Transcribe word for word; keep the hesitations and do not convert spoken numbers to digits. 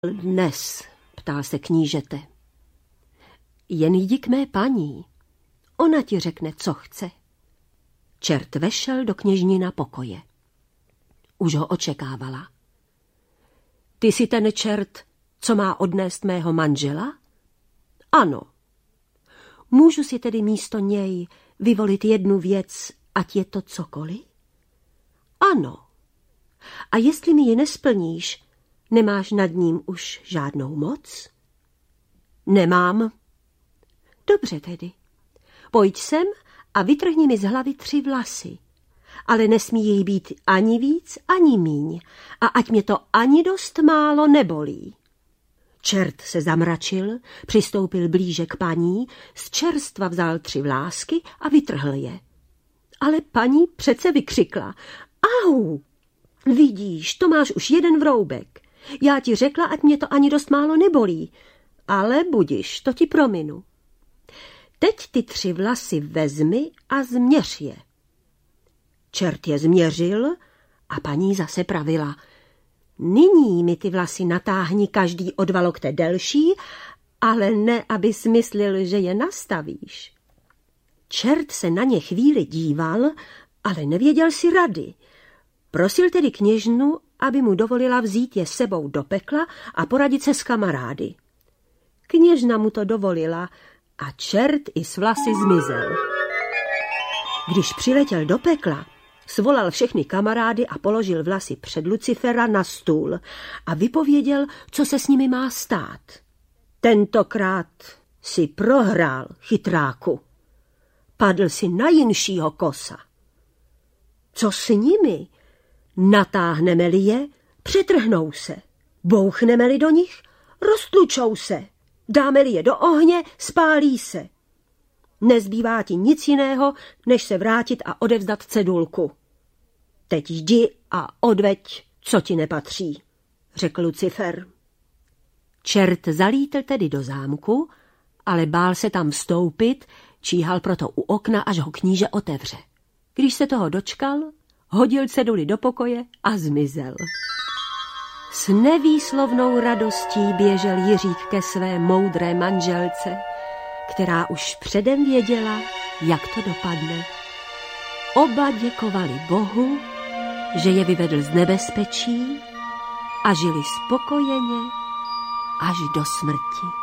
Dnes, ptal se knížete. Jen jdi k mé paní, ona ti řekne, co chce. Čert vešel do kněžnina pokoje. Už ho očekávala. Ty jsi ten čert, co má odnést mého manžela? Ano. Můžu si tedy místo něj vyvolit jednu věc, ať je to cokoliv? Ano. A jestli mi ji nesplníš, nemáš nad ním už žádnou moc? Nemám. Dobře tedy. Pojď sem a vytrhni mi z hlavy tři vlasy, ale nesmí jich být ani víc, ani míň, a ať mě to ani dost málo nebolí. Čert se zamračil, přistoupil blíže k paní, z čerstva vzal tři vlásky a vytrhl je. Ale paní přece vykřikla. Au! Vidíš, to máš už jeden vroubek. Já ti řekla, ať mě to ani dost málo nebolí, ale budiš, to ti prominu. Teď ty tři vlasy vezmi a změř je. Čert je změřil a paní zase pravila. Nyní mi ty vlasy natáhni každý o dva lokte delší, ale ne, abys myslil, že je nastavíš. Čert se na ně chvíli díval, ale nevěděl si rady. Prosil tedy kněžnu, aby mu dovolila vzít je sebou do pekla a poradit se s kamarády. Kněžna mu to dovolila a čert i s vlasy zmizel. Když přiletěl do pekla, svolal všechny kamarády a položil vlasy před Lucifera na stůl a vypověděl, co se s nimi má stát. Tentokrát si prohrál, chytráku. Padl si na jinšího kosa. Co s nimi? Natáhneme-li je, přetrhnou se. Bouchneme-li do nich, roztlučou se. Dáme-li je do ohně, spálí se. Nezbývá ti nic jiného, než se vrátit a odevzdat cedulku. Teď jdi a odveď, co ti nepatří, řekl Lucifer. Čert zalítl tedy do zámku, ale bál se tam vstoupit, číhal proto u okna, až ho kníže otevře. Když se toho dočkal, hodil ceduli do pokoje a zmizel. S nevýslovnou radostí běžel Jiřík ke své moudré manželce, která už předem věděla, jak to dopadne. Oba děkovali Bohu, že je vyvedl z nebezpečí a žili spokojeně až do smrti.